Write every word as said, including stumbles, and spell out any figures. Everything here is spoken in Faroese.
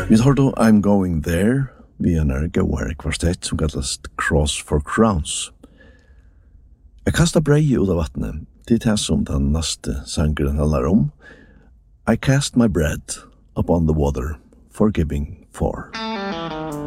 Vi tar då I'm Going There, vi er en gåare kvartett som kallas Cross for Crowns. Jeg kastar brei ut av vattnet, det er det som den neste sangeren handlar om. I cast my bread upon the water, forgiving for.